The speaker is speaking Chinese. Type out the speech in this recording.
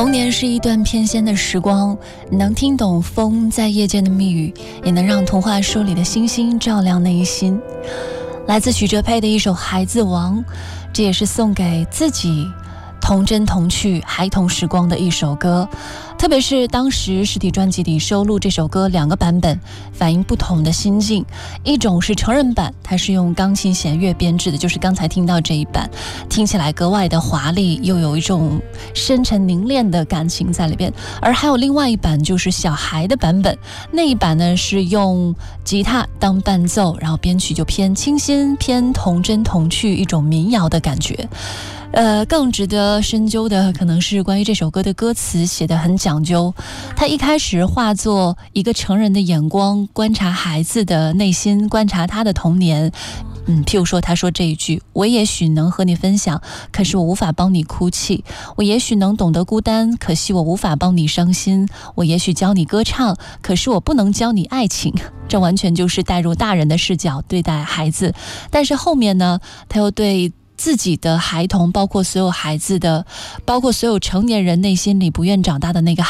童年是一段翩跹的时光，能听懂风在夜间的密语，也能让童话书里的星星照亮内心。来自许哲佩的一首《孩子王》，这也是送给自己童真童趣孩童时光的一首歌。特别是当时实体专辑里收录这首歌2个版本，反映不同的心境。一种是成人版，它是用钢琴弦乐编制的，就是刚才听到这一版，听起来格外的华丽，又有一种深沉凝练的感情在里边。而还有另外一版，就是小孩的版本，那一版呢是用吉他当伴奏，然后编曲就偏清新，偏童真童趣，一种民谣的感觉。更值得深究的可能是关于这首歌的歌词写得很讲究。他一开始化作一个成人的眼光，观察孩子的内心，观察他的童年。譬如说他说这一句：我也许能和你分享，可是我无法帮你哭泣；我也许能懂得孤单，可惜我无法帮你伤心；我也许教你歌唱，可是我不能教你爱情。这完全就是带入大人的视角对待孩子。但是后面呢，他又对自己的孩童，包括所有孩子的，包括所有成年人内心里不愿长大的那个